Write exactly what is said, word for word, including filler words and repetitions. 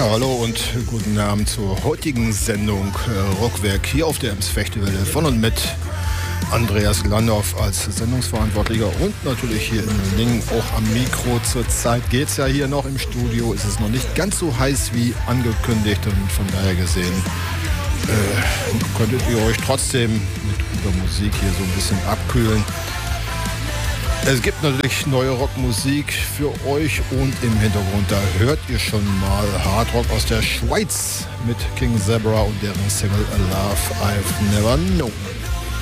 Ja, hallo und guten Abend zur heutigen Sendung äh, Rockwerk hier auf der Ems Fechtewelle von und mit Andreas Glandorf als Sendungsverantwortlicher und natürlich hier in Lingen auch am Mikro. Zurzeit geht es ja hier noch im Studio, ist es noch nicht ganz so heiß wie angekündigt und von daher gesehen äh, könntet ihr euch trotzdem mit guter Musik hier so ein bisschen abkühlen. Es gibt natürlich neue Rockmusik für euch und im Hintergrund, da hört ihr schon mal Hardrock aus der Schweiz mit King Zebra und deren Single A Love I've Never Known.